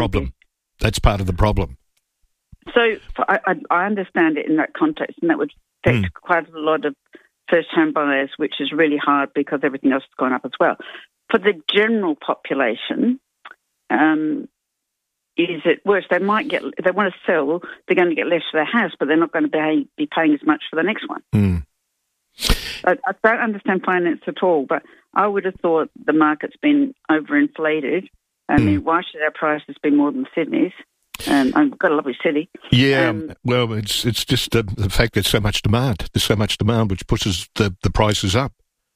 problem. That's part of the problem. So I understand it in that context, and that would affect quite a lot of first-home buyers, which is really hard because everything else has gone up as well. For the general population, is it worse? They might get, if they want to sell, they're going to get less for their house, but they're not going to be paying as much for the next one. I don't understand finance at all, but I would have thought the market's been overinflated. I mean, why should our prices be more than Sydney's? I've got a lovely city. Yeah, well, it's just the fact there's so much demand. There's so much demand which pushes the prices up.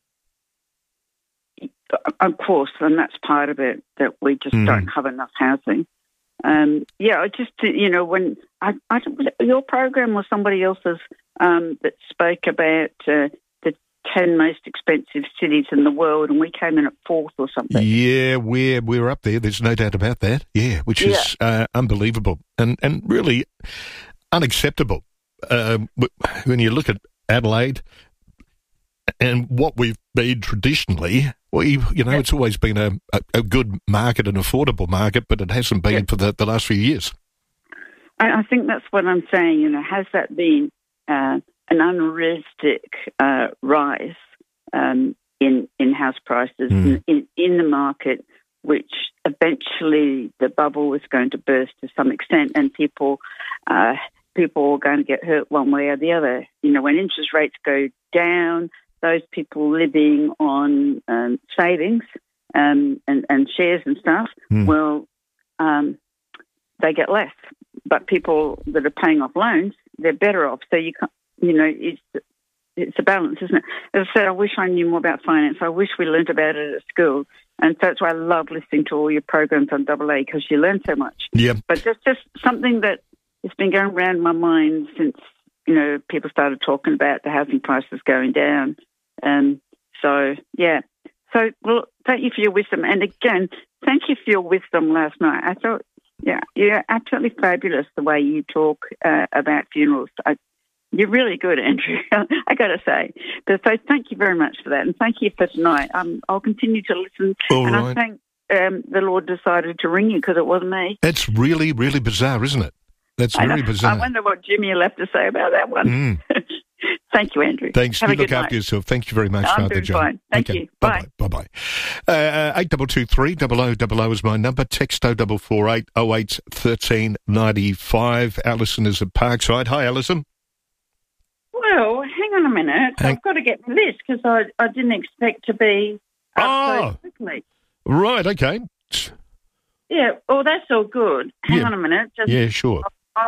Of course, and that's part of it, that we just don't have enough housing. I just, when I your program or somebody else's that spoke about the 10 most expensive cities in the world, and we came in at 4th or something. Yeah, we're up there. There's no doubt about that. Yeah, which is unbelievable and really unacceptable. When you look at Adelaide and what we've been traditionally, it's always been a good market, an affordable market, but it hasn't been for the last few years. I think that's what I'm saying. Has that been an unrealistic rise in house prices in the market, which eventually the bubble is going to burst to some extent, and people are going to get hurt one way or the other. When interest rates go down, those people living on savings and shares and stuff, they get less. But people that are paying off loans, they're better off. So you can't, it's a balance, isn't it? As I said, I wish I knew more about finance. I wish we learnt about it at school. And so that's why I love listening to all your programs on AA, because you learn so much. Yeah. But that's just something that has been going around my mind since, people started talking about the housing prices going down. So, thank you for your wisdom. And again, thank you for your wisdom last night. I thought, you're absolutely fabulous the way you talk about funerals. You're really good, Andrew, I got to say. So thank you very much for that, and thank you for tonight. I'll continue to listen. All right. I think the Lord decided to ring you because it wasn't me. That's really, really bizarre, isn't it? That's very bizarre. I wonder what Jimmy will have to say about that one. Thank you, Andrew. Thanks. Have you a look good after night. yourself. Thank you very much, Father John. Fine. Thank you. Bye. Bye. 8223 0000 is my number. Text 0448 08 1395. Alison is at Parkside. Hi, Alison. Well, hang on a minute. I've got to get my list because I didn't expect to be up so quickly. Right, okay. Yeah, well, that's all good. Hang on a minute. Sure.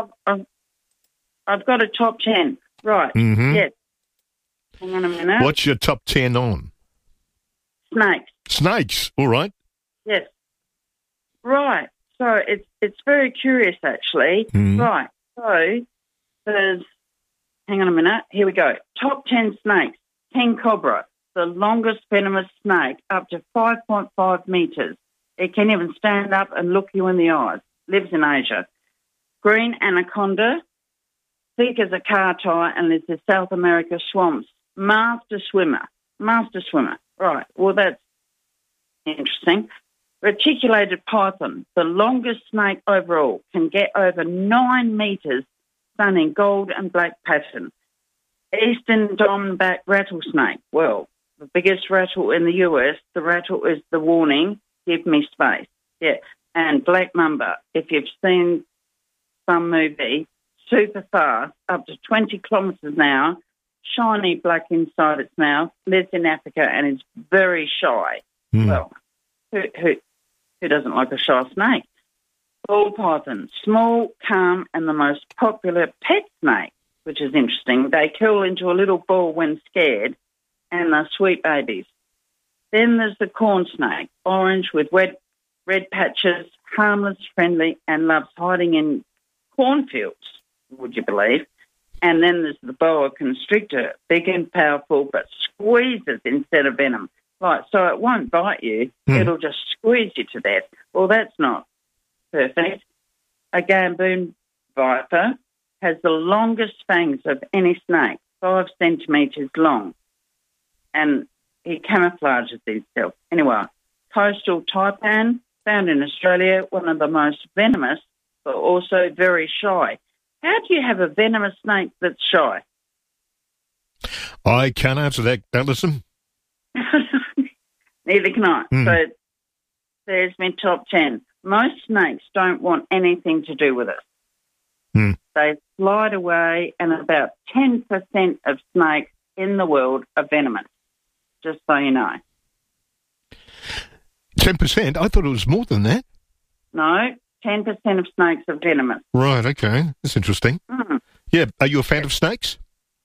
I've got a top 10. Right, yes. Hang on a minute. What's your top 10 on? Snakes. Snakes, all right. Yes. Right, so it's very curious, actually. Right, so there's, hang on a minute, here we go. Top 10 snakes. King cobra, the longest venomous snake, up to 5.5 metres. It can even stand up and look you in the eyes. Lives in Asia. Green anaconda, thick as a car tyre, and lives in South America swamps. Master swimmer. Right, well, that's interesting. Reticulated python, the longest snake overall, can get over 9 metres, done in gold and black pattern. Eastern diamondback rattlesnake, well, the biggest rattle in the US, the rattle is the warning, give me space. Yeah, and black mamba, if you've seen some movie, super fast, up to 20 kilometres an hour, shiny black inside its mouth, lives in Africa and is very shy. Well, who doesn't like a shy snake? Ball python, small, calm, and the most popular pet snake, which is interesting. They curl into a little ball when scared, and they're sweet babies. Then there's the corn snake, orange with red patches, harmless, friendly, and loves hiding in cornfields, would you believe? And then there's the boa constrictor, big and powerful, but squeezes instead of venom. Right, so it won't bite you, it'll just squeeze you to death. Well, that's not perfect. A gamboon viper has the longest fangs of any snake, 5 centimetres long, and he camouflages himself. Anyway, coastal taipan, found in Australia, one of the most venomous, but also very shy. How do you have a venomous snake that's shy? I can't answer that, Alison. Neither can I. So there's my top 10. Most snakes don't want anything to do with us. They slide away, and about 10% of snakes in the world are venomous, just so you know. 10%? I thought it was more than that. No, 10% of snakes are venomous. Right, okay. That's interesting. Yeah, are you a fan of snakes?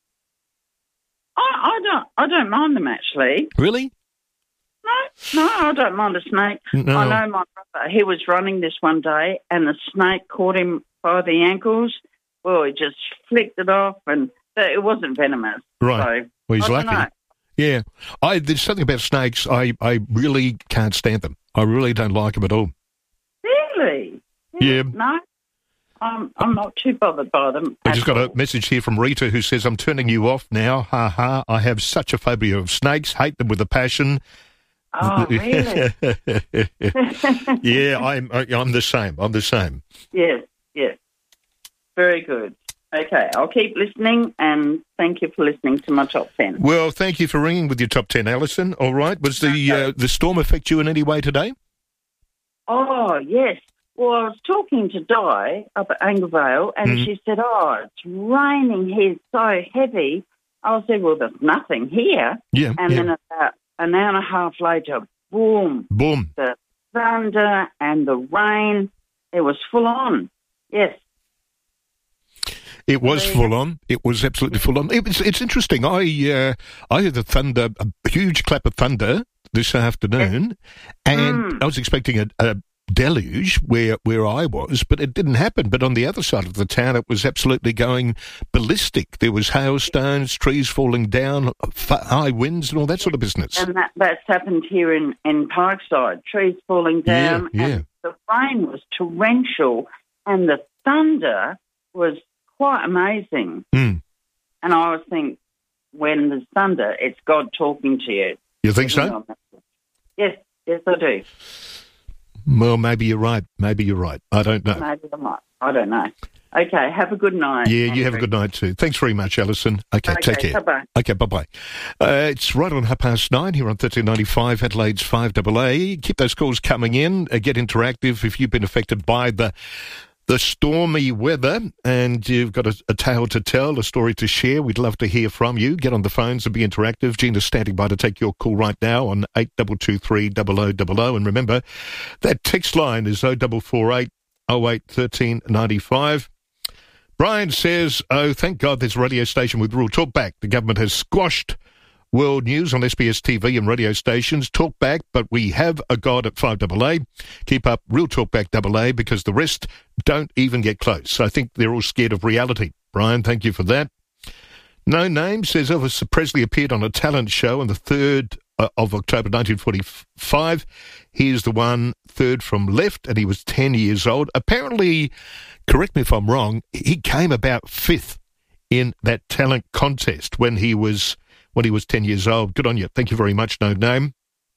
I don't mind them, actually. Really? No, I don't mind a snake. No. I know my brother, he was running this one day, and the snake caught him by the ankles. Well, he just flicked it off, and it wasn't venomous. Right. So, well, he's lucky. Know. Yeah. There's something about snakes, I really can't stand them. I really don't like them at all. Really? Yeah. No, I'm not too bothered by them. I just got a message here from Rita who says, I'm turning you off now. Ha ha. I have such a phobia of snakes. Hate them with a passion. Oh, really? Yeah, I'm the same. I'm the same. Yes. Very good. Okay, I'll keep listening, and thank you for listening to my top 10. Well, thank you for ringing with your top 10, Alison. All right. Was the storm affect you in any way today? Oh, yes. Well, I was talking to Di up at Anglevale, and she said, it's raining here so heavy. I said, well, there's nothing here. Yeah. And then about an hour and a half later, boom. Boom. The thunder and the rain, it was full on. Yes. It was full on. It was absolutely full on. It's interesting. I heard the thunder, a huge clap of thunder this afternoon, and I was expecting a deluge where I was, but it didn't happen. But on the other side of the town, it was absolutely going ballistic. There was hailstones, trees falling down, high winds, and all that sort of business. And that's happened here in Parkside. Trees falling down, and the rain was torrential, and the thunder was quite amazing. And I always think, when there's thunder, it's God talking to you. You think so? Yes, I do. Well, maybe you're right. I don't know. Maybe I'm not. I don't know. Okay, have a good night. Yeah, Andrew. You have a good night too. Thanks very much, Alison. Okay, take care. Bye-bye. Okay, bye-bye. It's right on 9:30 here on 1395, Adelaide's 5AA. Keep those calls coming in. Get interactive if you've been affected by the stormy weather and you've got a tale to tell, a story to share. We'd love to hear from you. Get on the phones and be interactive. Gina's standing by to take your call right now on 8223 0000. And remember, that text line is 0448 08 1395. Brian says, thank God there's a radio station with Real Talkback. The government has squashed world news on SBS TV and radio stations. Talk back, but we have a God at 5AA. Keep up Real Talkback AA because the rest don't even get close. I think they're all scared of reality. Brian, thank you for that. No Name says Elvis Presley appeared on a talent show on the 3rd of October 1945. He's the one third from left, and he was 10 years old. Apparently, correct me if I'm wrong, he came about 5th in that talent contest when he was 10 years old. Good on you. Thank you very much, No Name.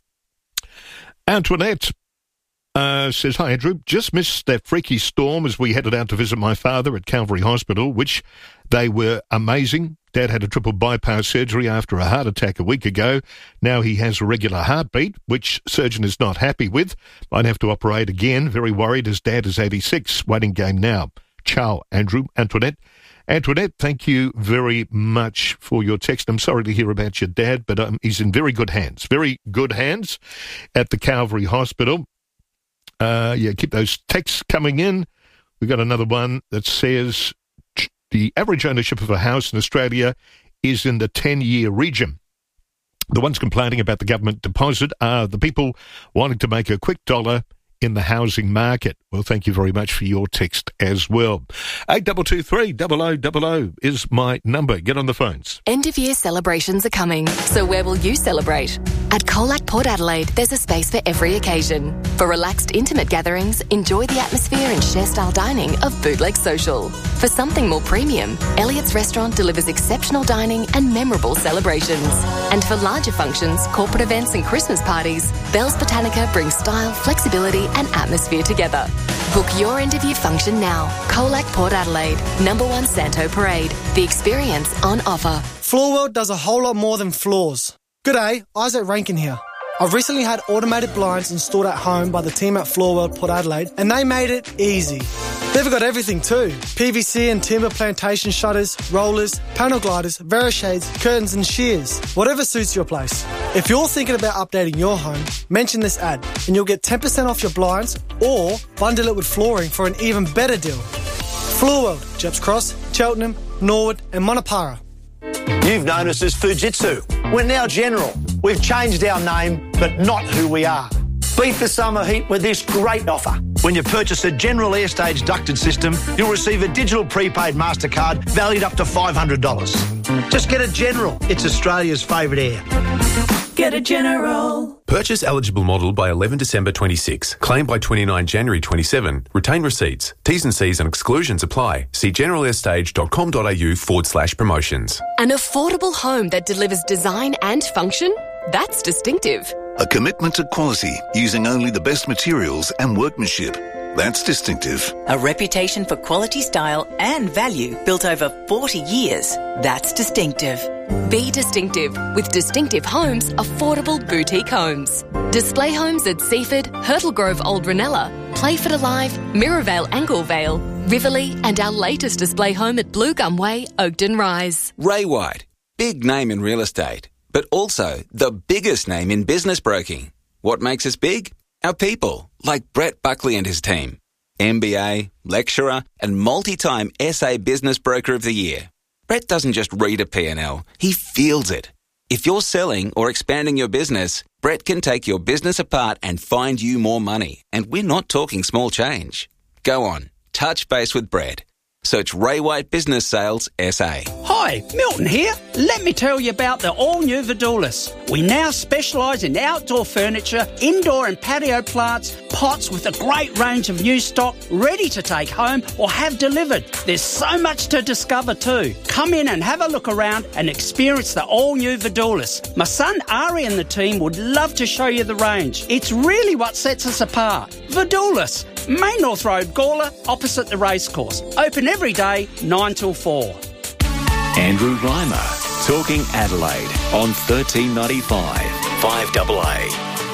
Antoinette says, hi, Andrew. Just missed that freaky storm as we headed out to visit my father at Calvary Hospital, which they were amazing. Dad had a triple bypass surgery after a heart attack a week ago. Now he has a regular heartbeat, which surgeon is not happy with. Might have to operate again. Very worried as Dad is 86. Waiting game now. Ciao, Andrew. Antoinette, thank you very much for your text. I'm sorry to hear about your dad, but he's in very good hands at the Calvary Hospital. Keep those texts coming in. We've got another one that says the average ownership of a house in Australia is in the 10-year region. The ones complaining about the government deposit are the people wanting to make a quick dollar in the housing market. Well, thank you very much for your text as well. 8223 0000 is my number. Get on the phones. End of year celebrations are coming, so where will you celebrate? At Colac Port Adelaide, there's a space for every occasion. For relaxed, intimate gatherings, enjoy the atmosphere and share-style dining of Bootleg Social. For something more premium, Elliott's Restaurant delivers exceptional dining and memorable celebrations. And for larger functions, corporate events and Christmas parties, Bell's Botanica brings style, flexibility and atmosphere together. Book your interview function now. Colac Port Adelaide, number 1 Santo Parade. The experience on offer. Floorworld does a whole lot more than floors. G'day, Isaac Rankin here. I've recently had automated blinds installed at home by the team at Floorworld Port Adelaide, and they made it easy. They've got everything too. PVC and timber plantation shutters, rollers, panel gliders, Verishades, curtains and shears. Whatever suits your place. If you're thinking about updating your home, mention this ad and you'll get 10% off your blinds or bundle it with flooring for an even better deal. Floorworld, Jeps Cross, Cheltenham, Norwood and Monopara. You've known us as Fujitsu. We're now General. We've changed our name, but not who we are. Beat the summer heat with this great offer. When you purchase a General Airstage ducted system, you'll receive a digital prepaid MasterCard valued up to $500. Just get a General. It's Australia's favourite air. Get a General. Purchase eligible model by 11 December 26. Claim by 29 January 27. Retain receipts. T's and C's and exclusions apply. See generalairstage.com.au/promotions. An affordable home that delivers design and function? That's distinctive. A commitment to quality using only the best materials and workmanship. That's distinctive. A reputation for quality, style and value built over 40 years. That's distinctive. Be distinctive with Distinctive Homes affordable boutique homes. Display homes at Seaford, Hurtle Grove Old Ranella, Playford Alive, Mirrorvale Anglevale, Riverlea and our latest display home at Blue Gum Way, Oakden Rise. Ray White, big name in real estate, but also the biggest name in business broking. What makes us big? Our people, like Brett Buckley and his team. MBA, lecturer and multi-time SA Business Broker of the Year. Brett doesn't just read a P&L, he feels it. If you're selling or expanding your business, Brett can take your business apart and find you more money. And we're not talking small change. Go on, touch base with Brett. Search Ray White Business Sales SA. Hi, Milton here. Let me tell you about the all-new Vidulis. We now specialise in outdoor furniture, indoor and patio plants, pots with a great range of new stock ready to take home or have delivered. There's so much to discover too. Come in and have a look around and experience the all-new Vidulis. My son Ari and the team would love to show you the range. It's really what sets us apart. Vidulis, Main North Road, Gawler, opposite the racecourse. Open every day, 9 till 4. Andrew Reimer, talking Adelaide on 1395 5AA.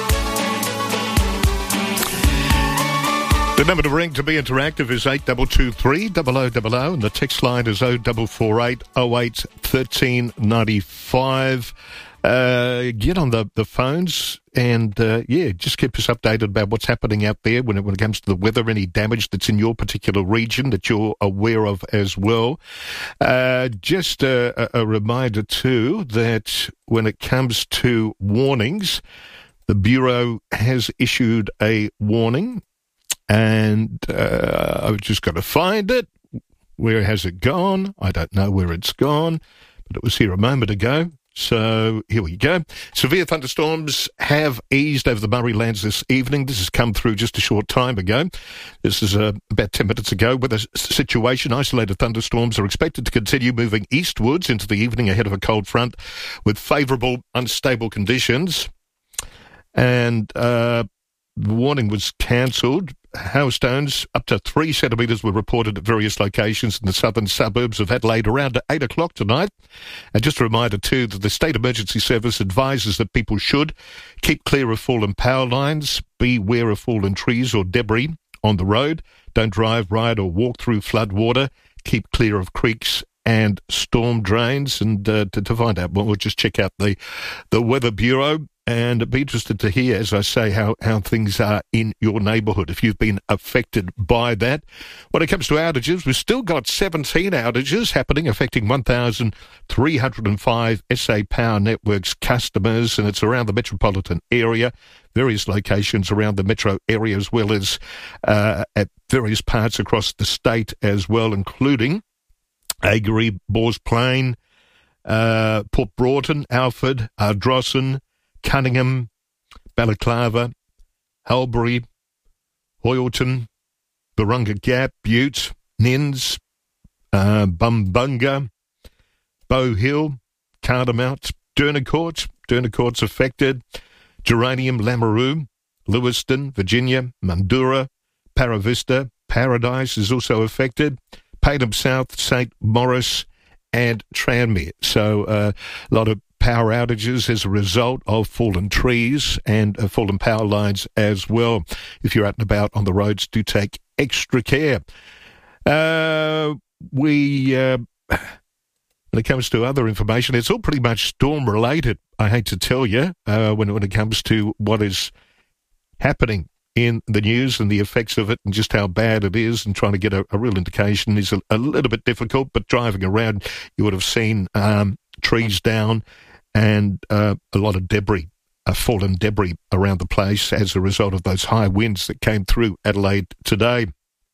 The number to ring to be interactive is 8223 0000 and the text line is 0448 08 1395. Get on the phones and, just keep us updated about what's happening out there when it comes to the weather, any damage that's in your particular region that you're aware of as well. Just a reminder too that when it comes to warnings, the Bureau has issued a warning and I've just got to find it. Where has it gone? I don't know where it's gone, but it was here a moment ago. So here we go. Severe thunderstorms have eased over the Murray Lands this evening. This has come through just a short time ago. This is about 10 minutes ago. Weather situation, isolated thunderstorms are expected to continue moving eastwards into the evening ahead of a cold front with favourable, unstable conditions. And the warning was cancelled. Hailstones up to 3 centimetres were reported at various locations in the southern suburbs of Adelaide around 8 o'clock tonight. And just a reminder too that the State Emergency Service advises that people should keep clear of fallen power lines, beware of fallen trees or debris on the road, don't drive, ride or walk through flood water, keep clear of creeks and storm drains. And to find out more, we'll just check out the Weather Bureau. And I'd be interested to hear, as I say, how things are in your neighbourhood, if you've been affected by that. When it comes to outages, we've still got 17 outages happening, affecting 1,305 SA Power Networks customers, and it's around the metropolitan area, various locations around the metro area, as well as at various parts across the state as well, including Agarey, Bors Plain, Port Broughton, Alfred, Ardrossan, Cunningham, Balaclava, Halbury, Hoyleton, Barunga Gap, Butte, Nins, Bumbunga, Bow Hill, Cardamount, Dernacourt. Dernacourt's affected, Geranium, Lameroo, Lewiston, Virginia, Mandurah, Paravista, Paradise is also affected, Payneham South, St. Maurice, and Tranmere. So a lot of power outages as a result of fallen trees and fallen power lines as well. If you're out and about on the roads, do take extra care. When it comes to other information, it's all pretty much storm-related, I hate to tell you, when it comes to what is happening in the news and the effects of it and just how bad it is, and trying to get a real indication is a little bit difficult, but driving around, you would have seen trees down and a lot of debris, fallen debris around the place as a result of those high winds that came through Adelaide today.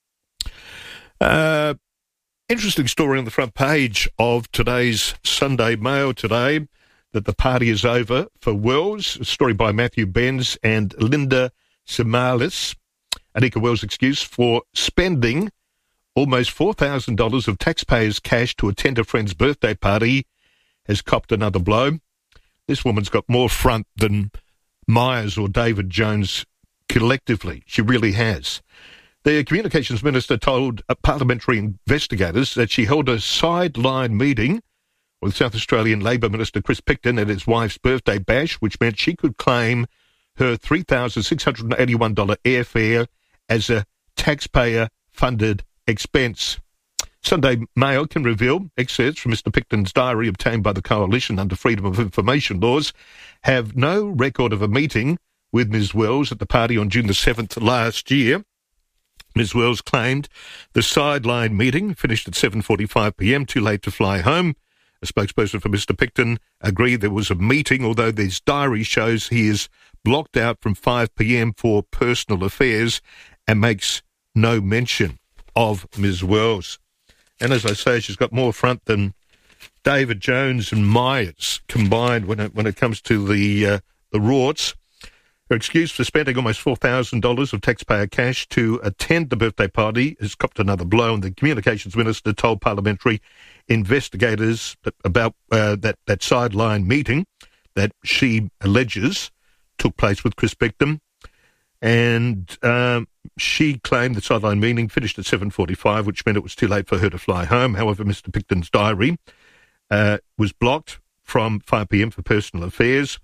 Interesting story on the front page of today's Sunday Mail today, that the party is over for Wells. A story by Matthew Benz and Linda Samalis. Anika Wells' excuse for spending almost $4,000 of taxpayers' cash to attend a friend's birthday party has copped another blow. This woman's got more front than Myers or David Jones collectively. She really has. The Communications Minister told parliamentary investigators that she held a sideline meeting with South Australian Labor Minister Chris Picton at his wife's birthday bash, which meant she could claim her $3,681 airfare as a taxpayer-funded expense. Sunday Mail can reveal excerpts from Mr Picton's diary obtained by the Coalition under Freedom of Information laws have no record of a meeting with Ms Wells at the party on June the 7th last year. Ms Wells claimed the sideline meeting finished at 7:45pm, too late to fly home. A spokesperson for Mr Picton agreed there was a meeting, although his diary shows he is blocked out from 5pm for personal affairs and makes no mention of Ms Wells. And as I say, she's got more front than David Jones and Myers combined when it comes to the rorts. Her excuse for spending almost $4,000 of taxpayer cash to attend the birthday party has copped another blow, and the Communications Minister told parliamentary investigators about that sideline meeting that she alleges took place with Chris Picton. And she claimed the sideline meeting finished at 7:45, which meant it was too late for her to fly home. However, Mr Picton's diary was blocked from 5pm for personal affairs.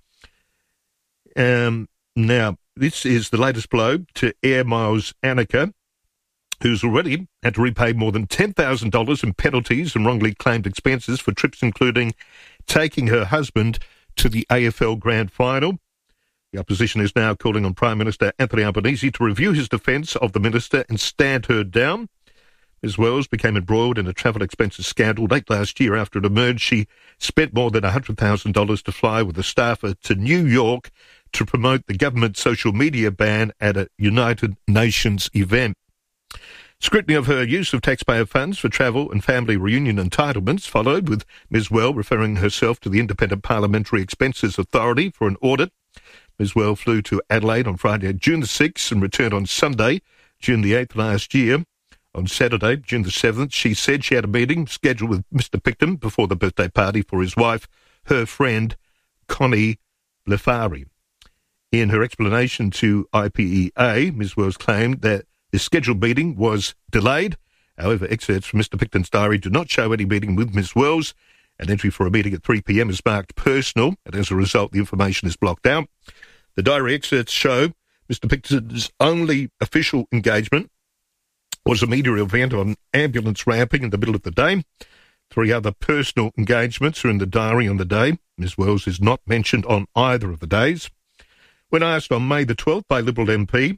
Now, this is the latest blow to Air Miles Anika, who's already had to repay more than $10,000 in penalties and wrongly claimed expenses for trips including taking her husband to the AFL Grand Final. The opposition is now calling on Prime Minister Anthony Albanese to review his defence of the minister and stand her down. Ms Wells became embroiled in a travel expenses scandal late last year. After it emerged, she spent more than $100,000 to fly with a staffer to New York to promote the government social media ban at a United Nations event. Scrutiny of her use of taxpayer funds for travel and family reunion entitlements followed, with Ms Wells referring herself to the Independent Parliamentary Expenses Authority for an audit. Ms Wells flew to Adelaide on Friday, June the 6th, and returned on Sunday, June the 8th last year. On Saturday, June the 7th, she said she had a meeting scheduled with Mr Picton before the birthday party for his wife, her friend, Connie Lefari. In her explanation to IPEA, Ms Wells claimed that the scheduled meeting was delayed. However, excerpts from Mr Picton's diary do not show any meeting with Ms Wells. An entry for a meeting at 3pm is marked personal, and as a result, the information is blocked out. The diary excerpts show Mr Picton's only official engagement was a media event on ambulance ramping in the middle of the day. 3 other personal engagements are in the diary on the day. Ms Wells is not mentioned on either of the days. When asked on May the 12th by Liberal MP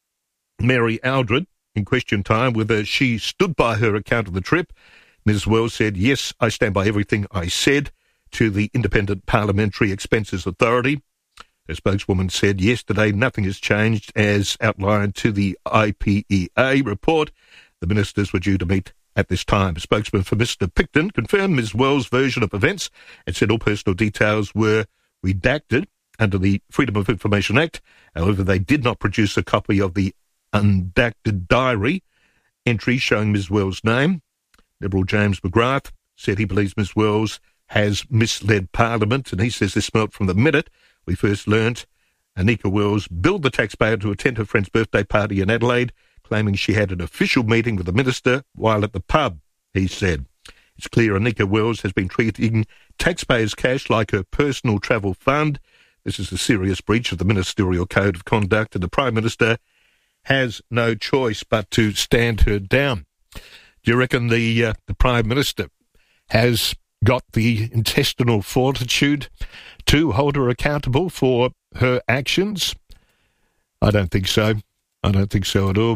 Mary Aldred in question time whether she stood by her account of the trip, Ms Wells said, "Yes, I stand by everything I said to the Independent Parliamentary Expenses Authority." Her spokeswoman said yesterday nothing has changed as outlined to the IPEA report. The ministers were due to meet at this time. A spokesman for Mr Picton confirmed Ms Wells' version of events and said all personal details were redacted under the Freedom of Information Act. However, they did not produce a copy of the unredacted diary entry showing Ms Wells' name. Liberal James McGrath said he believes Ms Wells has misled Parliament, and he says this smelt from the minute we first learnt Anika Wells billed the taxpayer to attend her friend's birthday party in Adelaide, claiming she had an official meeting with the minister while at the pub, he said. It's clear Anika Wells has been treating taxpayers' cash like her personal travel fund. This is a serious breach of the Ministerial Code of Conduct, and the Prime Minister has no choice but to stand her down. Do you reckon the Prime Minister has got the intestinal fortitude to hold her accountable for her actions? I don't think so. I don't think so at all.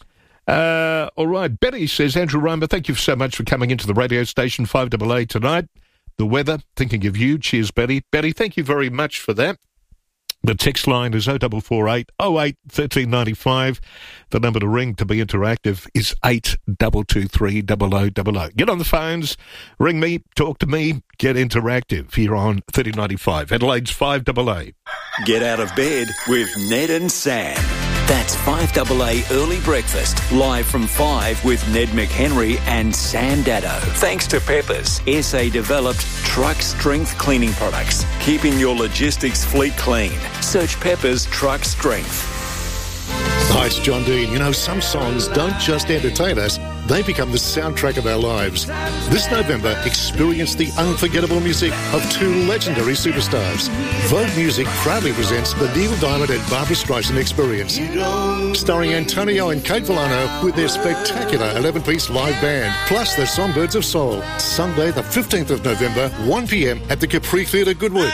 All right, Betty says, Andrew Reimer, thank you so much for coming into the radio station 5AA tonight. The weather, thinking of you. Cheers, Betty. Betty, thank you very much for that. The text line is 0448 08 1395. The number to ring to be interactive is 8223 0000. Get on the phones, ring me, talk to me, get interactive here on 3095. Adelaide's 5AA. Get out of bed with Ned and Sam. That's 5AA Early Breakfast, live from 5 with Ned McHenry and Sam Dado. Thanks to Peppers, SA-developed truck strength cleaning products, keeping your logistics fleet clean. Search Peppers Truck Strength. Hi, it's John Dean. You know, some songs don't just entertain us, they become the soundtrack of our lives. This November, experience the unforgettable music of two legendary superstars. Vogue Music proudly presents the Neil Diamond and Barbra Streisand Experience, starring Antonio and Kate Villano with their spectacular 11-piece live band, plus the Songbirds of Soul. Sunday, the 15th of November, 1 p.m. at the Capri Theatre, Goodwood.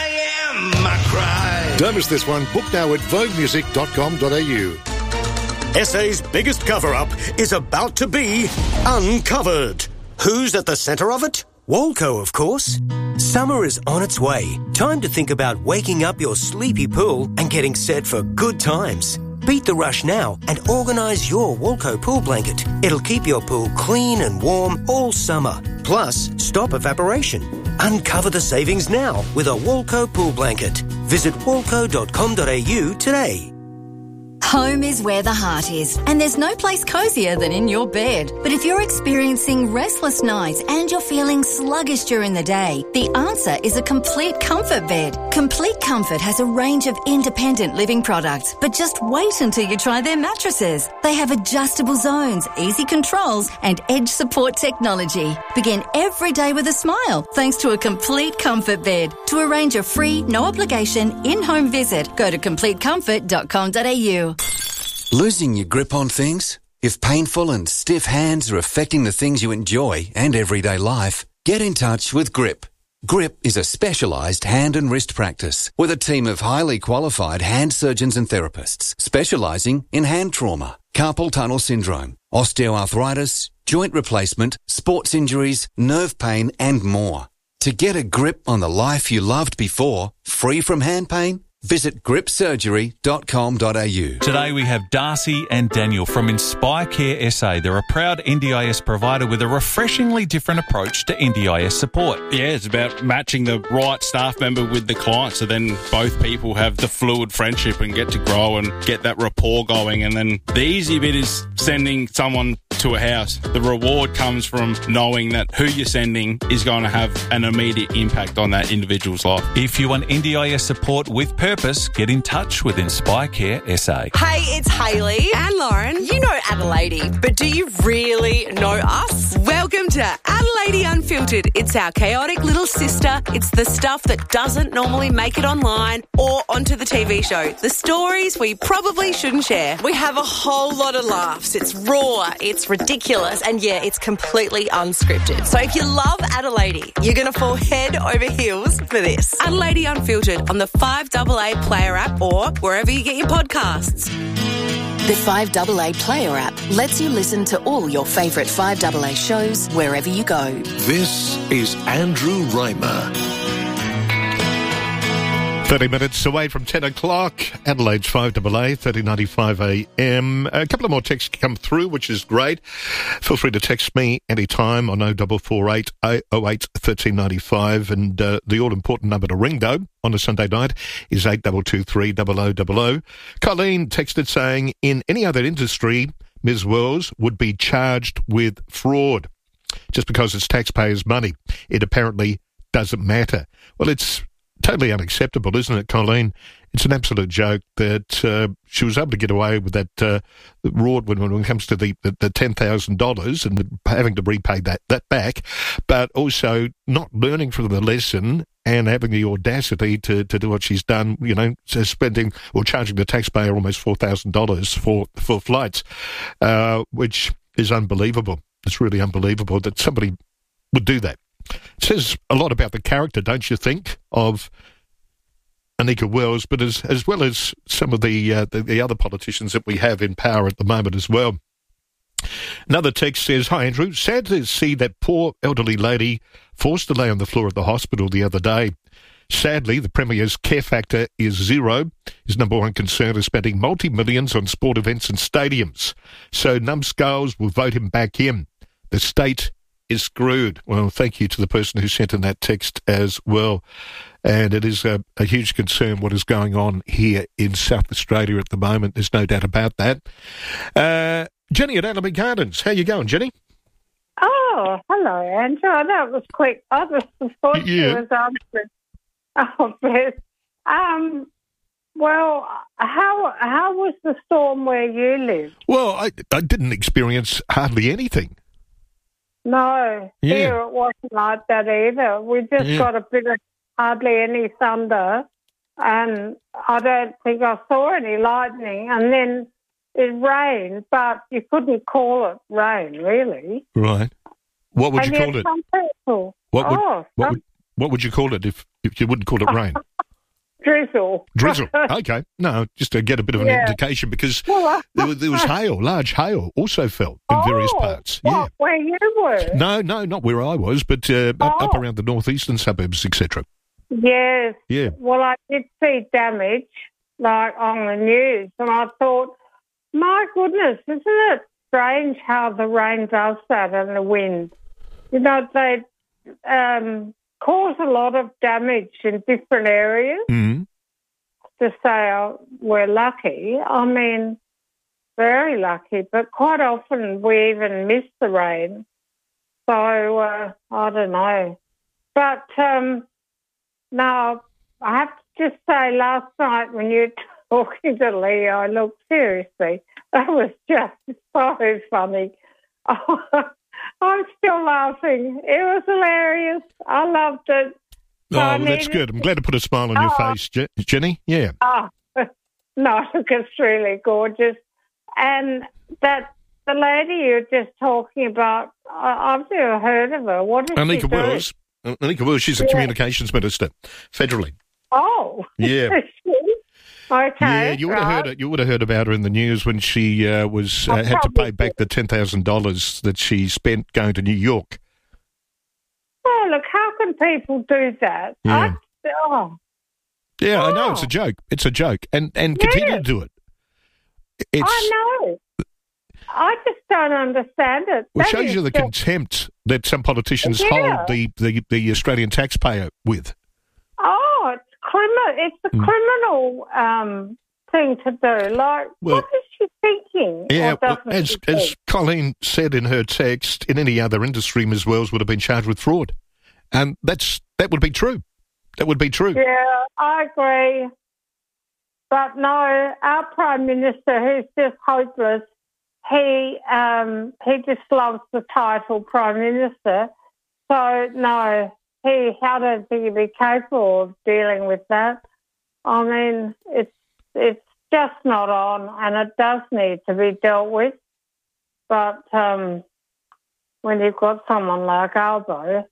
Don't miss this one. Book now at voguemusic.com.au. SA's biggest cover-up is about to be uncovered. Who's at the centre of it? Woolco, of course. Summer is on its way. Time to think about waking up your sleepy pool and getting set for good times. Beat the rush now and organise your Woolco pool blanket. It'll keep your pool clean and warm all summer. Plus, stop evaporation. Uncover the savings now with a Woolco pool blanket. Visit woolco.com.au today. Home is where the heart is, and there's no place cosier than in your bed. But if you're experiencing restless nights and you're feeling sluggish during the day, the answer is a Complete Comfort bed. Complete Comfort has a range of independent living products, but just wait until you try their mattresses. They have adjustable zones, easy controls, and edge support technology. Begin every day with a smile thanks to a Complete Comfort bed. To arrange a free, no obligation, in-home visit, go to completecomfort.com.au. Losing your grip on things? If painful and stiff hands are affecting the things you enjoy and everyday life, get in touch with GRIP. GRIP is a specialised hand and wrist practice with a team of highly qualified hand surgeons and therapists specialising in hand trauma, carpal tunnel syndrome, osteoarthritis, joint replacement, sports injuries, nerve pain and more. To get a grip on the life you loved before, free from hand pain, visit gripsurgery.com.au. Today we have Darcy and Daniel from Inspire Care SA. They're a proud NDIS provider with a refreshingly different approach to NDIS support. Yeah, it's about matching the right staff member with the client, so then both people have the fluid friendship and get to grow and get that rapport going. And then the easy bit is sending someone to a house. The reward comes from knowing that who you're sending is going to have an immediate impact on that individual's life. If you want NDIS support with purpose, get in touch with Inspire Care SA. Hey, it's Hayley and Lauren. You know Adelaide, but do you really know us? Welcome to Adelaide Unfiltered. It's our chaotic little sister. It's the stuff that doesn't normally make it online or onto the TV show. The stories we probably shouldn't share. We have a whole lot of laughs. It's raw, it's ridiculous, and yeah, it's completely unscripted. So if you love Adelaide, you're going to fall head over heels for this. Adelaide Unfiltered on the 5AA Player app or wherever you get your podcasts. The 5AA Player app lets you listen to all your favourite 5AA shows wherever you go. This is Andrew Reimer. 30 minutes away from 10 o'clock, Adelaide's 5AA, 3095 AM. A couple of more texts come through, which is great. Feel free to text me anytime on 0448 08 1395. And the all-important number to ring, though, on a Sunday night is 8223 0000. Colleen texted saying, in any other industry, Ms. Wells would be charged with fraud. Just because it's taxpayers' money, it apparently doesn't matter. Well, it's totally unacceptable, isn't it, Colleen? It's an absolute joke that she was able to get away with that reward when it comes to the $10,000 and having to repay that back, but also not learning from the lesson and having the audacity to do what she's done, so spending or charging the taxpayer almost $4,000 for flights, which is unbelievable. It's really unbelievable that somebody would do that. It says a lot about the character, don't you think, of Anika Wells, but as well as some of the other politicians that we have in power at the moment as well. Another text says, "Hi Andrew, sad to see that poor elderly lady forced to lay on the floor at the hospital the other day. Sadly, the Premier's care factor is zero. His number one concern is spending multi-millions on sport events and stadiums. So numbskulls will vote him back in. The state is screwed." Well, thank you to the person who sent in that text as well. And it is a huge concern what is going on here in South Australia at the moment. There's no doubt about that. Jenny at Alamy Gardens. How you going, Jenny? Oh, hello, Andrew. That was quick. I just thought you was answering. Oh, bless. Well, how was the storm where you lived? Well, I didn't experience hardly anything. No, here it wasn't like that either. We just got a bit of hardly any thunder, and I don't think I saw any lightning, and then it rained, but you couldn't call it rain, really. Right. What would you call it? Some people, what would you call it if you wouldn't call it rain? Drizzle. Drizzle. Okay. No, just to get a bit of an indication, because there was hail, large hail also fell in various parts. What, where you were? No, not where I was, but up around the northeastern suburbs, etc. Yes. Yeah. Well, I did see damage, like on the news, and I thought, my goodness, isn't it strange how the rain does that and the wind? They cause a lot of damage in different areas. Mm-hmm. To say we're lucky, I mean, very lucky, but quite often we even miss the rain. So, I don't know. But now, I have to just say, last night when you were talking to Leo, look, seriously, that was just so funny. I'm still laughing. It was hilarious. I loved it. Oh, that's good. I'm glad to put a smile on your face, Jenny. Yeah. Oh, no, it's really gorgeous. And the lady you're just talking about, I've never heard of her. What is Anika she doing? Wells. Anika Wells, she's a communications minister, federally. Oh. Yeah. Okay. Yeah, you would have heard it. You would have heard about her in the news when she had to pay back the $10,000 that she spent going to New York. Oh, look, how can people do that? Yeah. I know, it's a joke. It's a joke. And continue to do it. I know. I just don't understand it. Well, it shows you the contempt that some politicians hold the Australian taxpayer with. Oh, it's a criminal thing to do. Like, what is she thinking? Yeah, as Colleen said in her text, in any other industry, Ms. Wells would have been charged with fraud. And that would be true. That would be true. Yeah, I agree. But no, our Prime Minister, who's just hopeless, he just loves the title Prime Minister. So, no, I don't think he'd be capable of dealing with that. I mean, it's just not on, and it does need to be dealt with. But when you've got someone like Albo,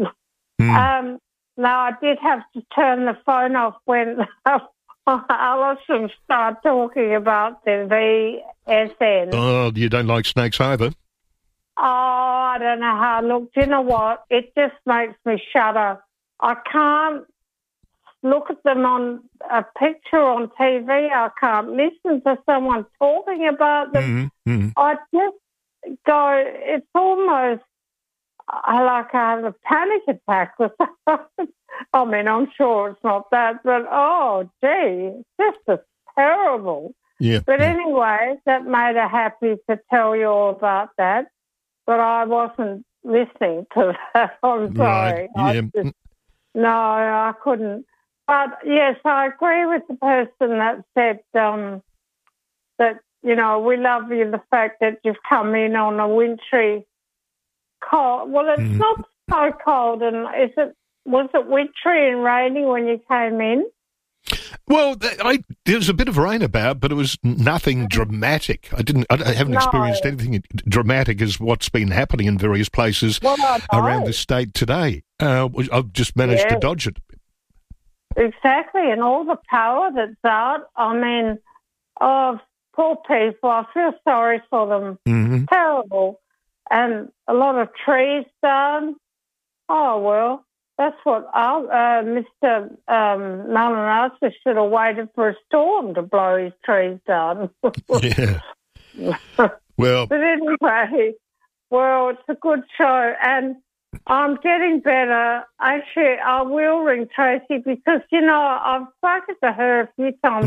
no, I did have to turn the phone off when Alison started talking about the VSN. Oh, you don't like snakes either? Oh, I don't know how. Look, do you know what? It just makes me shudder. I can't look at them on a picture on TV. I can't listen to someone talking about them. Mm-hmm. I just go, it's almost like I have a panic attack or something. I mean, I'm sure it's not that, but oh, gee, it's just terrible. Yeah. But anyway, that made her happy to tell you all about that. But I wasn't listening to that. I'm sorry. Right. Yeah. No, I couldn't. But, yes, I agree with the person that said that, you know, we love you, the fact that you've come in on a wintry cold. Well, it's not so cold, and was it wintry and rainy when you came in? Well, there was a bit of rain about, but it was nothing dramatic. I haven't experienced anything dramatic as what's been happening in various places around the state today. I've just managed to dodge it. Exactly, and all the power that's out. I mean, poor people. I feel sorry for them. Mm-hmm. Terrible. And a lot of trees down. Oh, well. That's what Mr. Malinowski should have waited for a storm to blow his trees down. Yeah. Well. But anyway, well, it's a good show, and I'm getting better. Actually, I will ring Tracy because, you know, I've spoken to her a few times.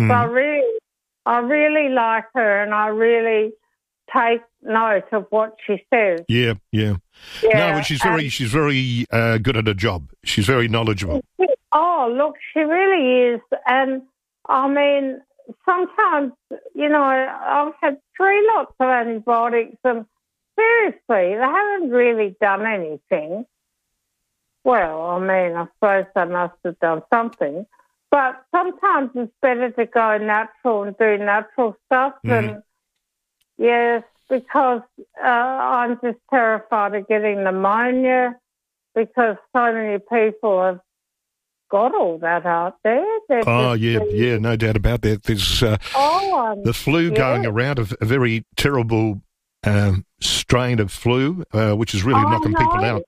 I really like her, and I really take note of what she says. Yeah. No, but she's very good at her job. She's very knowledgeable. Oh, look, she really is. And, I mean, sometimes, you know, I've had 3 lots of antibiotics, and seriously, they haven't really done anything. Well, I mean, I suppose they must have done something. But sometimes it's better to go natural and do natural stuff than... Yes, because I'm just terrified of getting pneumonia because so many people have got all that out there. Yeah, no doubt about that. There's the flu going around, a very terrible strain of flu, which is really knocking people out.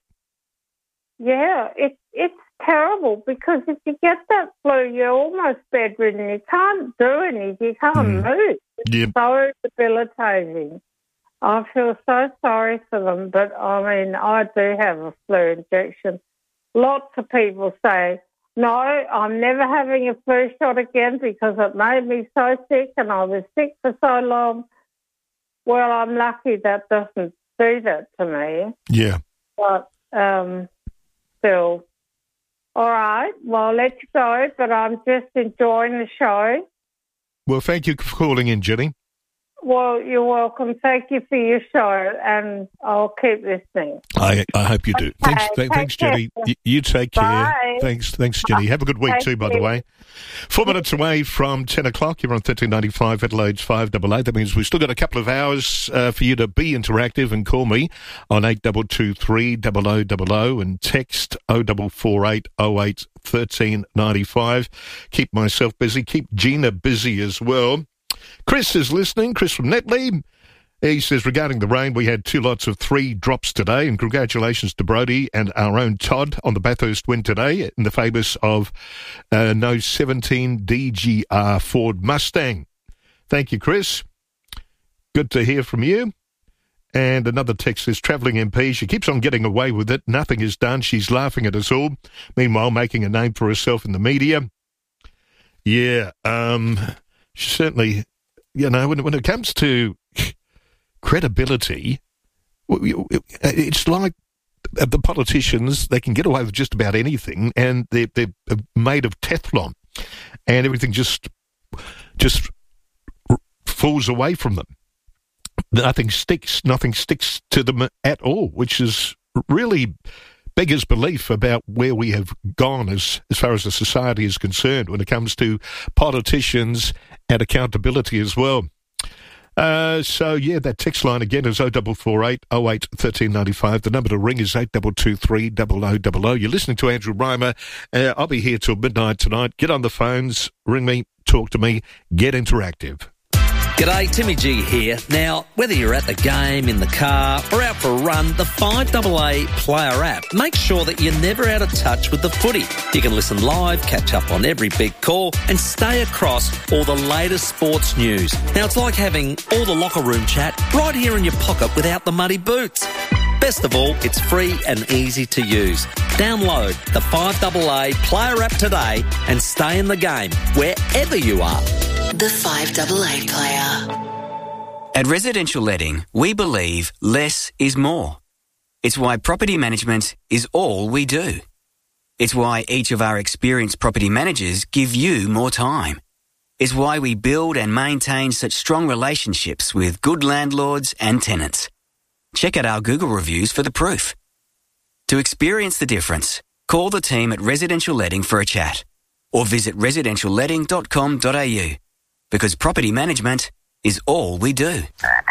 Yeah, it's terrible because if you get that flu, you're almost bedridden. You can't do anything. You can't move. It's so debilitating. I feel so sorry for them, but, I mean, I do have a flu injection. Lots of people say, no, I'm never having a flu shot again because it made me so sick and I was sick for so long. Well, I'm lucky that doesn't do that to me. Yeah. But still... All right, well, I'll let you go, but I'm just enjoying the show. Well, thank you for calling in, Jenny. Well, you're welcome. Thank you for your show, and I'll keep listening. I hope you do. Thanks, Jenny. You take care. Bye. Thanks, Jenny. Have a good week too, by the way. 4 minutes away from 10 o'clock. You're on 1395 Adelaide's 588. That means we've still got a couple of hours for you to be interactive and call me on 8223 0000 and text 0448 08 1395. Keep myself busy. Keep Gina busy as well. Chris is listening. Chris from Netley. He says, regarding the rain, we had 2 lots of 3 drops today, and congratulations to Brodie and our own Todd on the Bathurst win today in the favours of No 17 DGR Ford Mustang. Thank you, Chris. Good to hear from you. And another text says, travelling MP, she keeps on getting away with it. Nothing is done. She's laughing at us all. Meanwhile, making a name for herself in the media. Yeah, she certainly, you know, when it comes to credibility, it's like the politicians, they can get away with just about anything, and they're made of Teflon, and everything just falls away from them. Nothing sticks to them at all, which is really beggars belief about where we have gone as far as the society is concerned when it comes to politicians and accountability as well. So, yeah, that text line again is 0448 08 1395. The number to ring is 8223 0000. You're listening to Andrew Reimer. I'll be here till midnight tonight. Get on the phones, ring me, talk to me, get interactive. G'day, Timmy G here. Now, whether you're at the game, in the car, or out for a run, the 5AA Player app makes sure that you're never out of touch with the footy. You can listen live, catch up on every big call, and stay across all the latest sports news. Now, it's like having all the locker room chat right here in your pocket without the muddy boots. Best of all, it's free and easy to use. Download the 5AA Player app today and stay in the game wherever you are. The 5AA Player. At Residential Letting, we believe less is more. It's why property management is all we do. It's why each of our experienced property managers give you more time. It's why we build and maintain such strong relationships with good landlords and tenants. Check out our Google reviews for the proof. To experience the difference, call the team at Residential Letting for a chat or visit residentialletting.com.au because property management is all we do.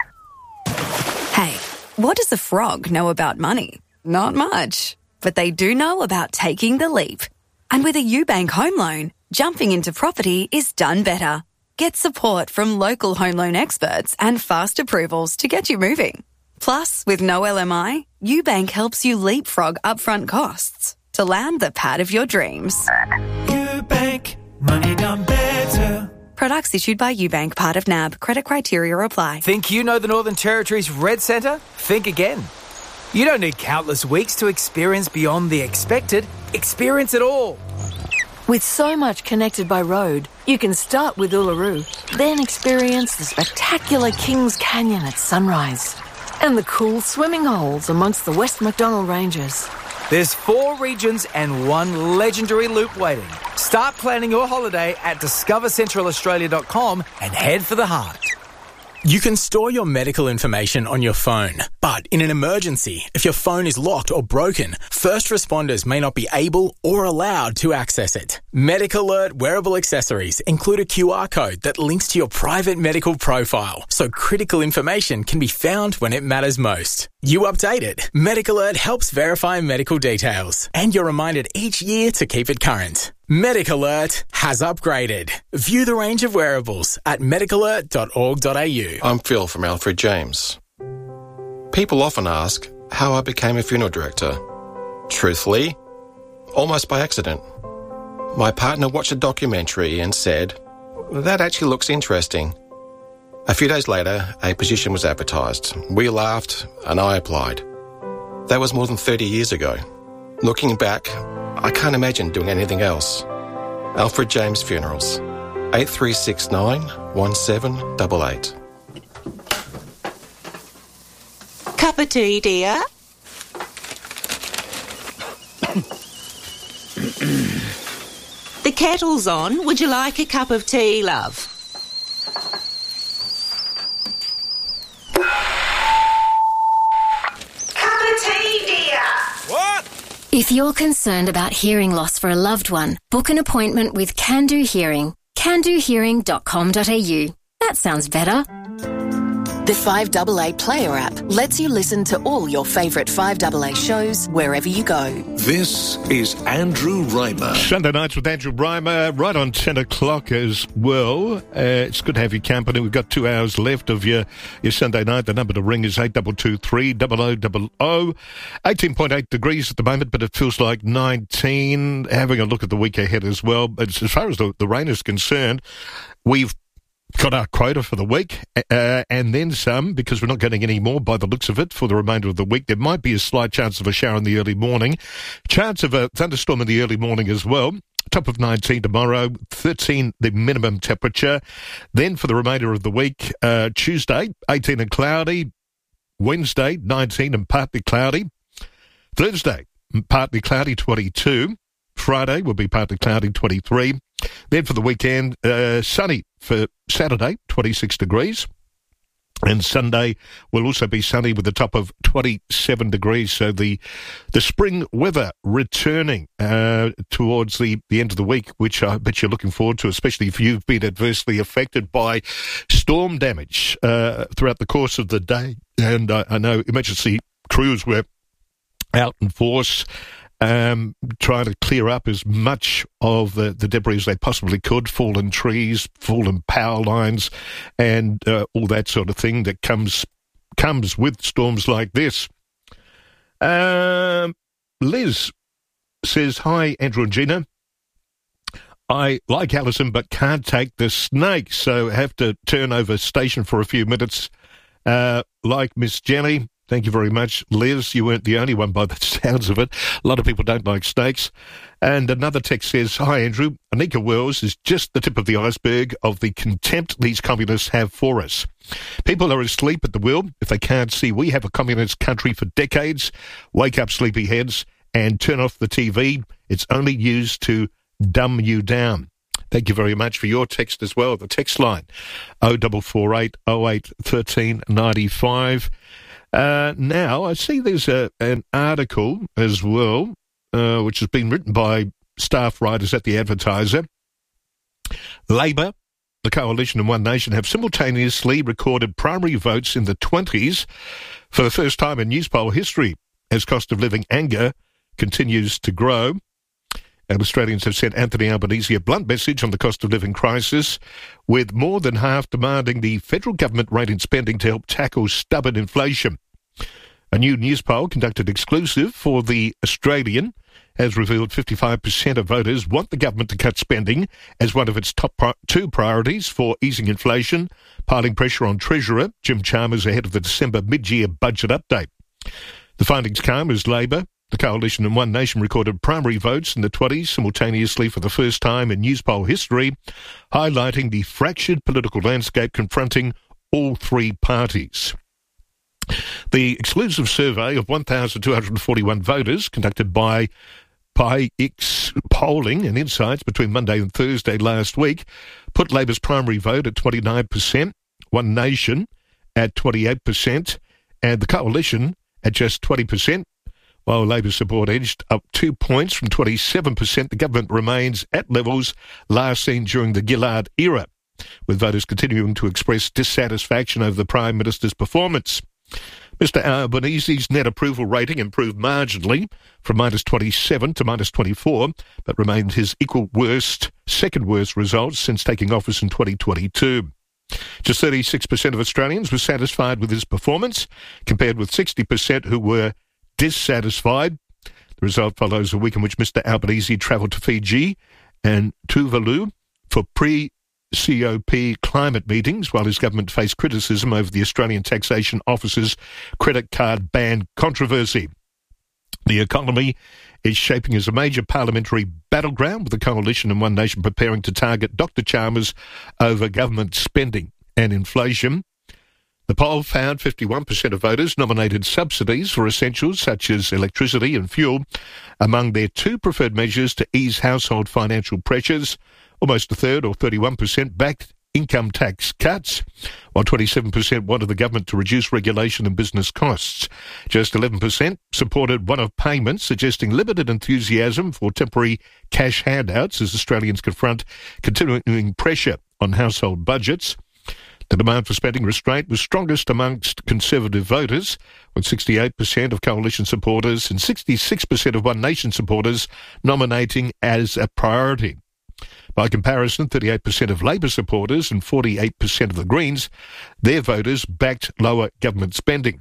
Hey, what does a frog know about money? Not much. But they do know about taking the leap. And with a UBank home loan, jumping into property is done better. Get support from local home loan experts and fast approvals to get you moving. Plus, with no LMI, UBank helps you leapfrog upfront costs to land the pad of your dreams. UBank, money done better. Products issued by UBank, part of NAB. Credit criteria apply. Think you know the Northern Territory's Red Centre? Think again. You don't need countless weeks to experience beyond the expected. Experience it all. With so much connected by road, you can start with Uluru, then experience the spectacular Kings Canyon at sunrise and the cool swimming holes amongst the West Macdonnell Ranges. There's 4 regions and 1 legendary loop waiting. Start planning your holiday at discovercentralaustralia.com and head for the heart. You can store your medical information on your phone, but in an emergency, if your phone is locked or broken, first responders may not be able or allowed to access it. Medic Alert wearable accessories include a QR code that links to your private medical profile, so critical information can be found when it matters most. You update it. Medic Alert helps verify medical details, and you're reminded each year to keep it current. Medic Alert has upgraded. View the range of wearables at medicalert.org.au. I'm Phil from Alfred James. People often ask how I became a funeral director. Truthfully, almost by accident. My partner watched a documentary and said, "That actually looks interesting." A few days later, a position was advertised. We laughed and I applied. That was more than 30 years ago. Looking back, I can't imagine doing anything else. Alfred James Funerals, 8369 1788. Cup of tea, dear? The kettle's on. Would you like a cup of tea, love? Cup of tea, dear? What? If you're concerned about hearing loss for a loved one, book an appointment with Can Do Hearing. CanDoHearing.com.au. That sounds better. The 5AA Player app lets you listen to all your favourite 5AA shows wherever you go. This is Andrew Reimer. Sunday nights with Andrew Reimer, right on 10 o'clock as well. It's good to have your company. We've got 2 hours left of your Sunday night. The number to ring is 8223 0000. 18.8 degrees at the moment, but it feels like 19. Having a look at the week ahead as well. As far as the rain is concerned, we've got our quota for the week, and then some, because we're not getting any more by the looks of it for the remainder of the week. There might be a slight chance of a shower in the early morning, chance of a thunderstorm in the early morning as well. Top of 19 tomorrow, 13 the minimum temperature. Then for the remainder of the week, Tuesday, 18 and cloudy. Wednesday, 19 and partly cloudy. Thursday, partly cloudy, 22. Friday will be partly cloudy, 23. Then for the weekend, sunny for Saturday, 26 degrees. And Sunday will also be sunny with a top of 27 degrees. So the spring weather returning towards the end of the week, which I bet you're looking forward to, especially if you've been adversely affected by storm damage throughout the course of the day. And I know emergency crews were out in force trying to clear up as much of the debris as they possibly could, fallen trees, fallen power lines, and all that sort of thing that comes with storms like this. Liz says, "Hi, Andrew and Gina. I like Alison but can't take the snake, so have to turn over station for a few minutes. Like Miss Jenny." Thank you very much, Liz. You weren't the only one by the sounds of it. A lot of people don't like snakes. And another text says, "Hi, Andrew. Anika Wells is just the tip of the iceberg of the contempt these communists have for us. People are asleep at the wheel if they can't see we have a communist country for decades. Wake up, sleepyheads, and turn off the TV. It's only used to dumb you down. Thank you very much for your text as well. The text line, 0448 08 13 95. Now, I see there's an article as well, which has been written by staff writers at The Advertiser. Labor, the Coalition and One Nation have simultaneously recorded primary votes in the 20s for the first time in Newspoll history as cost of living anger continues to grow. And Australians have sent Anthony Albanese a blunt message on the cost of living crisis, with more than half demanding the federal government rein in spending to help tackle stubborn inflation. A new news poll conducted exclusive for The Australian has revealed 55% of voters want the government to cut spending as one of its top two priorities for easing inflation, piling pressure on Treasurer Jim Chalmers ahead of the December mid-year budget update. The findings come as Labor, the Coalition and One Nation recorded primary votes in the 20s simultaneously for the first time in Newspoll history, highlighting the fractured political landscape confronting all three parties. The exclusive survey of 1,241 voters conducted by PIX Polling and Insights between Monday and Thursday last week put Labor's primary vote at 29%, One Nation at 28%, and the Coalition at just 20%. While Labour support edged up 2 points from 27%, the government remains at levels last seen during the Gillard era, with voters continuing to express dissatisfaction over the Prime Minister's performance. Mr Albanese's net approval rating improved marginally from -27 to -24, but remained his second worst results since taking office in 2022. Just 36% of Australians were satisfied with his performance, compared with 60% who were dissatisfied. The result follows a week in which Mr Albanese travelled to Fiji and Tuvalu for pre-COP climate meetings, while his government faced criticism over the Australian Taxation Office's credit card ban controversy. The economy is shaping as a major parliamentary battleground, with the Coalition and One Nation preparing to target Dr Chalmers over government spending and inflation. The poll found 51% of voters nominated subsidies for essentials such as electricity and fuel among their two preferred measures to ease household financial pressures. Almost a third, or 31%, backed income tax cuts, while 27% wanted the government to reduce regulation and business costs. Just 11% supported one-off payments, suggesting limited enthusiasm for temporary cash handouts as Australians confront continuing pressure on household budgets. The demand for spending restraint was strongest amongst Conservative voters, with 68% of Coalition supporters and 66% of One Nation supporters nominating as a priority. By comparison, 38% of Labor supporters and 48% of the Greens, their voters backed lower government spending.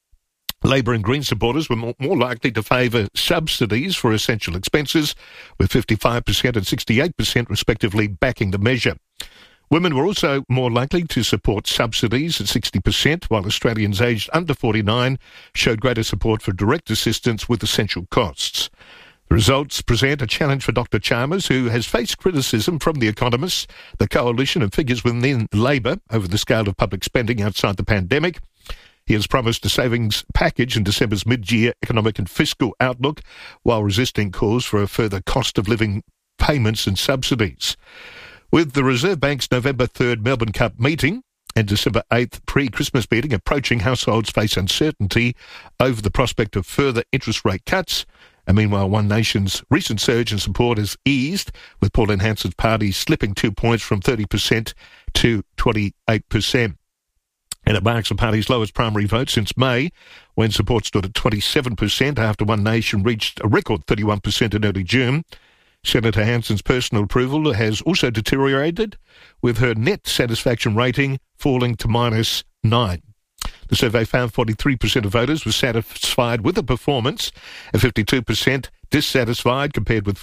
Labor and Green supporters were more likely to favour subsidies for essential expenses, with 55% and 68% respectively backing the measure. Women were also more likely to support subsidies at 60%, while Australians aged under 49 showed greater support for direct assistance with essential costs. The results present a challenge for Dr Chalmers, who has faced criticism from The Economist, the Coalition and figures within Labor over the scale of public spending outside the pandemic. He has promised a savings package in December's mid-year economic and fiscal outlook, while resisting calls for a further cost of living payments and subsidies. With the Reserve Bank's November 3rd Melbourne Cup meeting and December 8th pre-Christmas meeting approaching, households face uncertainty over the prospect of further interest rate cuts. And meanwhile, One Nation's recent surge in support has eased, with Pauline Hanson's party slipping 2 points from 30% to 28%. And it marks the party's lowest primary vote since May, when support stood at 27% after One Nation reached a record 31% in early June. Senator Hanson's personal approval has also deteriorated, with her net satisfaction rating falling to -9. The survey found 43% of voters were satisfied with the performance, and 52% dissatisfied, compared with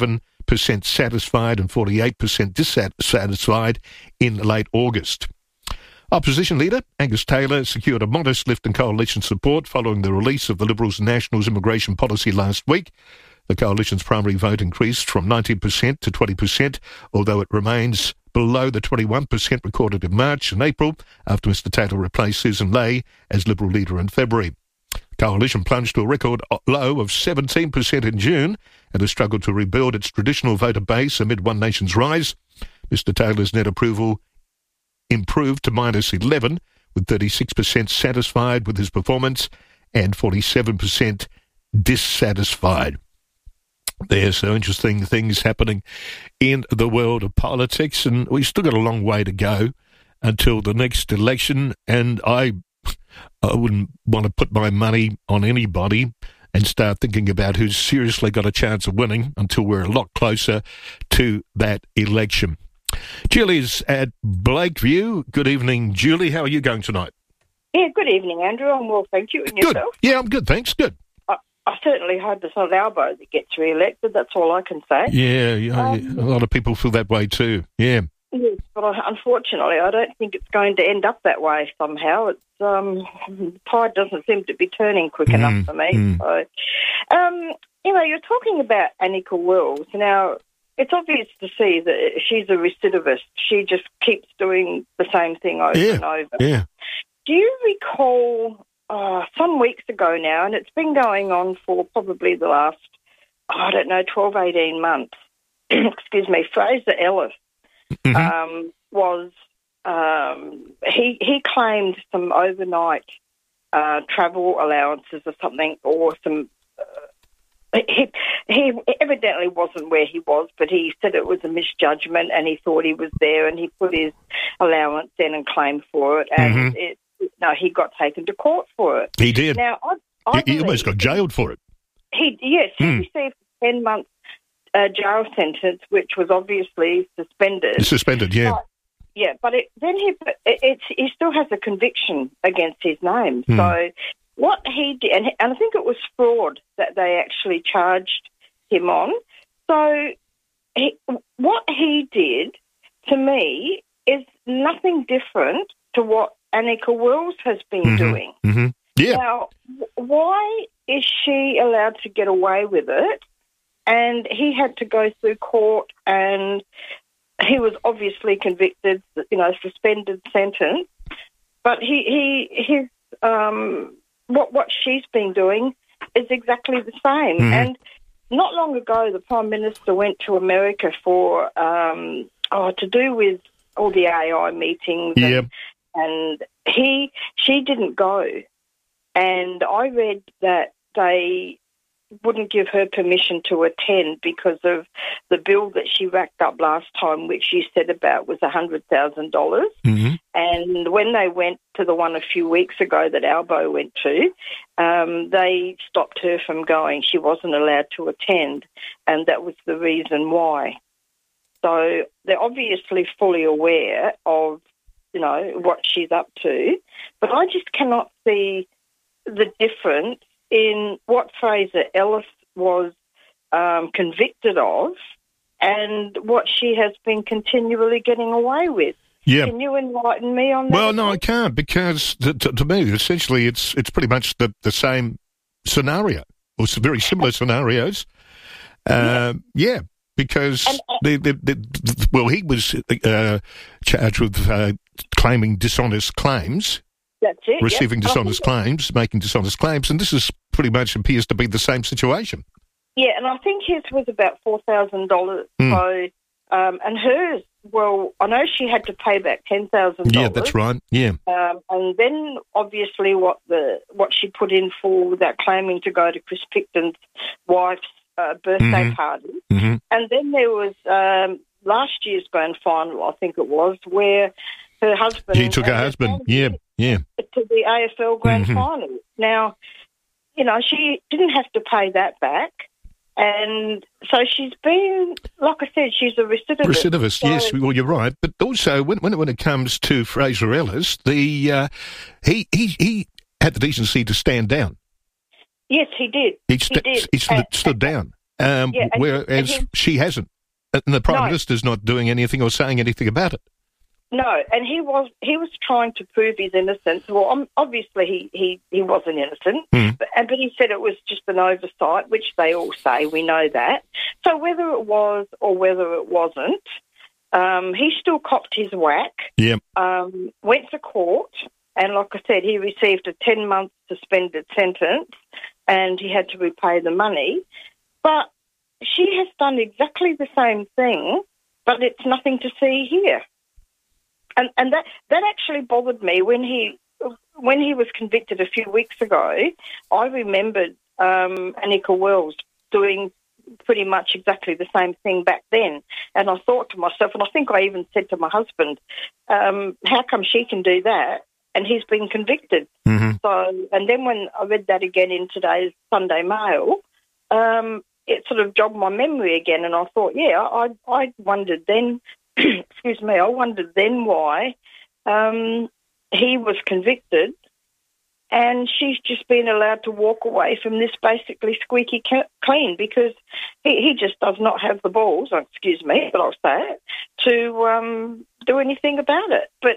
47% satisfied and 48% dissatisfied in late August. Opposition leader Angus Taylor secured a modest lift in coalition support following the release of the Liberals and Nationals immigration policy last week. The coalition's primary vote increased from 19% to 20%, although it remains below the 21% recorded in March and April, after Mr Taylor replaced Susan Ley as Liberal leader in February. Coalition plunged to a record low of 17% in June and has struggled to rebuild its traditional voter base amid One Nation's rise. Mr Taylor's net approval improved to minus 11, with 36% satisfied with his performance and 47% dissatisfied. There's so interesting things happening in the world of politics, and we've still got a long way to go until the next election, and I wouldn't want to put my money on anybody and start thinking about who's seriously got a chance of winning until we're a lot closer to that election. Julie's at Blakeview. Good evening, Julie. How are you going tonight? Yeah, good evening, Andrew. I'm well, thank you. And Good. yourself? Yeah, I'm good, thanks. Good. I certainly hope it's not Albo that gets re-elected. That's all I can say. Yeah, a lot of people feel that way too. Yeah. Yes, but unfortunately, I don't think it's going to end up that way somehow. It's the tide doesn't seem to be turning quick enough for me. So, you're talking about Annika Wells. Now, it's obvious to see that she's a recidivist. She just keeps doing the same thing over and over. Yeah. Do you recall some weeks ago now, and it's been going on for probably the last, 12, 18 months, excuse me, Fraser Ellis he claimed some overnight travel allowances or something, or some... He evidently wasn't where he was, but he said it was a misjudgment and he thought he was there, and he put his allowance in and claimed for it, and he got taken to court for it. He did. Now, he almost got jailed for it. He received a 10-month jail sentence, which was obviously suspended. Suspended, yeah. But he still has a conviction against his name. So what he did, and I think it was fraud that they actually charged him on. So what he did, to me, is nothing different to what Annika Wells has been doing. Yeah. Now, why is she allowed to get away with it? And he had to go through court, and he was obviously convicted, suspended sentence. But what she's been doing is exactly the same. And not long ago, the Prime Minister went to America for to do with all the AI meetings, and she didn't go. And I read that they wouldn't give her permission to attend because of the bill that she racked up last time, which you said about was $100,000. And when they went to the one a few weeks ago that Albo went to, they stopped her from going. She wasn't allowed to attend, and that was the reason why. So they're obviously fully aware of, what she's up to, but I just cannot see the difference in what Fraser Ellis was convicted of and what she has been continually getting away with. Yeah. Can you enlighten me on that? Well, no, I can't, because to me, essentially, it's pretty much the same scenario, or some very similar scenarios. Because he was charged with claiming dishonest claims. That's it. Receiving dishonest claims, making dishonest claims, and this is pretty much appears to be the same situation. Yeah, and I think his was about $4,000. So, and hers, well, I know she had to pay back $10,000. Yeah, that's right. Yeah. And then obviously what she put in for without claiming to go to Chris Picton's wife's birthday party. And then there was last year's grand final, I think it was, where her husband... He took her husband, yeah. To the AFL grand final. Now, she didn't have to pay that back. And so she's been, like I said, she's a recidivist. Recidivist, yes. Well, you're right. But also, when it comes to Fraser Ellis, he had the decency to stand down. Yes, he did. He stood down, whereas she hasn't. And the Prime Minister's not doing anything or saying anything about it. No, and he was trying to prove his innocence. Well, obviously he wasn't innocent, but he said it was just an oversight, which they all say. We know that. So whether it was or whether it wasn't, he still copped his whack. Yeah. Went to court, And like I said, he received a 10-month suspended sentence and he had to repay the money. But she has done exactly the same thing, but it's nothing to see here. And that actually bothered me when he was convicted a few weeks ago. I remembered Annika Wells doing pretty much exactly the same thing back then. And I thought to myself, and I think I even said to my husband, how come she can do that and he's been convicted? Mm-hmm. So, and then when I read that again in today's Sunday Mail, it sort of jogged my memory again, and I thought, yeah, I wondered then, excuse me, I wondered then why he was convicted and she's just been allowed to walk away from this basically squeaky clean, because he just does not have the balls, excuse me, but I'll say it, to do anything about it. But,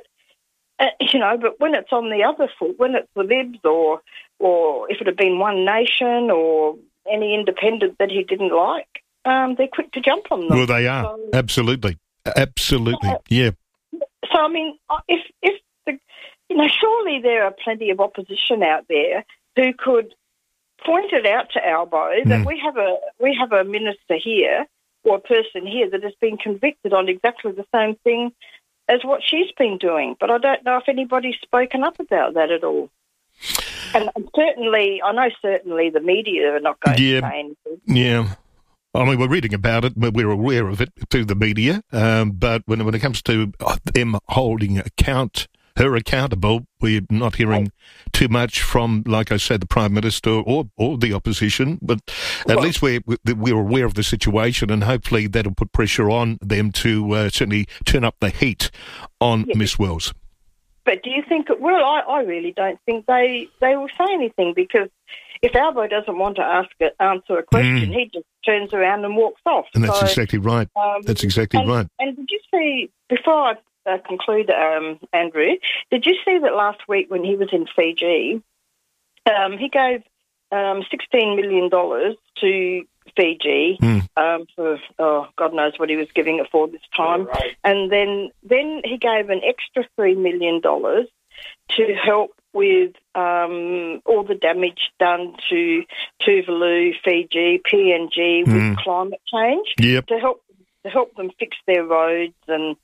but when it's on the other foot, when it's the Libs or if it had been One Nation or any independent that he didn't like, they're quick to jump on them. Well, they are. So, Absolutely. Yeah. So, I mean, if surely there are plenty of opposition out there who could point it out to Albo that we have a minister here or a person here that has been convicted on exactly the same thing as what she's been doing. But I don't know if anybody's spoken up about that at all. And I know certainly the media are not going to say anything. Yeah. I mean, we're reading about it, we're aware of it through the media, but when it comes to them holding her accountable, we're not hearing too much from, like I said, the Prime Minister or the opposition, but at least we're aware of the situation, and hopefully that'll put pressure on them to certainly turn up the heat on Miss Wells. But do you think it will? I really don't think they will say anything, because if Albo doesn't want to answer a question, he just turns around and walks off. And that's exactly right. That's exactly right. And did you see, before I conclude, Andrew, did you see that last week when he was in Fiji, he gave $16 million to Fiji for, God knows what he was giving it for this time. Right. And then he gave an extra $3 million to help with all the damage done to Tuvalu, Fiji, PNG with climate change, to help them fix their roads and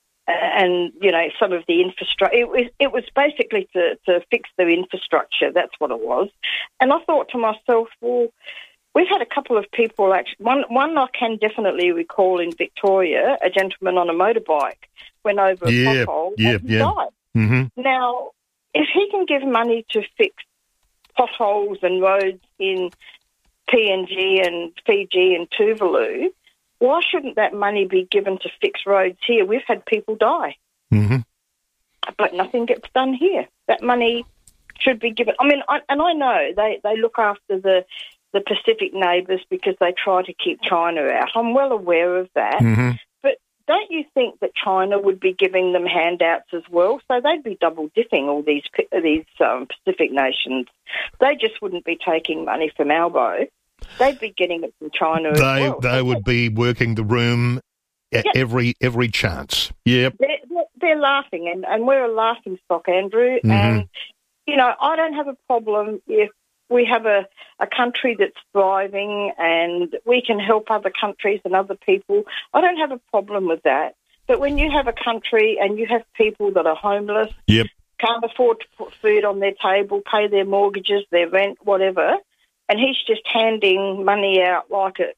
some of the infrastructure. It was basically to fix their infrastructure. That's what it was. And I thought to myself, well, we've had a couple of people actually. One I can definitely recall in Victoria, a gentleman on a motorbike went over a pothole and he died. Mm-hmm. Now, if he can give money to fix potholes and roads in PNG and Fiji and Tuvalu, why shouldn't that money be given to fix roads here? We've had people die. Mm-hmm. But nothing gets done here. That money should be given. I mean, I know they look after the Pacific neighbours because they try to keep China out. I'm well aware of that. Mm-hmm. But don't you think that China would be giving them handouts as well? So they'd be double dipping, all these Pacific nations. They just wouldn't be taking money from Albo. They'd be getting it from China as well. They would be working the room at every chance. Yep. They're laughing, and we're a laughing stock, Andrew. Mm-hmm. And, I don't have a problem if we have a country that's thriving and we can help other countries and other people. I don't have a problem with that. But when you have a country and you have people that are homeless, can't afford to put food on their table, pay their mortgages, their rent, whatever, and he's just handing money out like it,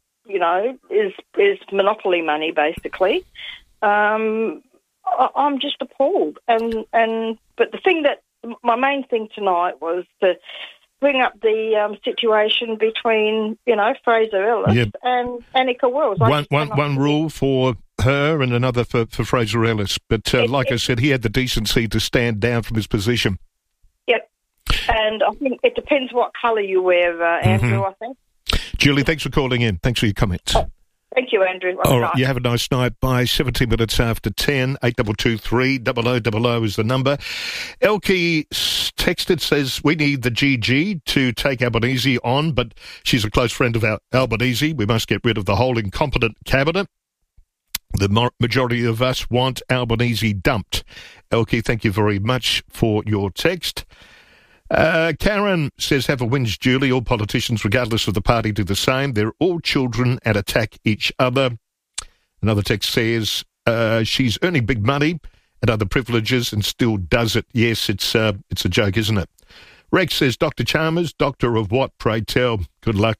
is monopoly money, basically. I'm just appalled. But the thing my main thing tonight was to bring up the situation between, Fraser Ellis and Annika Wells. One rule for her and another for Fraser Ellis. But like I said, he had the decency to stand down from his position. Yep. And I think it depends what colour you wear, Andrew, I think. Julie, thanks for calling in. Thanks for your comments. Thank you, Andrew. All right, you have a nice night. By 17 minutes after 10, 8223 0000 is the number. Elkie texted, says, we need the GG to take Albanese on, but she's a close friend of Albanese. We must get rid of the whole incompetent cabinet. The majority of us want Albanese dumped. Elkie, thank you very much for your text. Karen says, have a whinge, Julie. All politicians, regardless of the party, do the same. They're all children and attack each other. Another text says, she's earning big money and other privileges and still does it. Yes, it's a joke, isn't it? Rex says, Dr. Chalmers, doctor of what, pray tell? Good luck.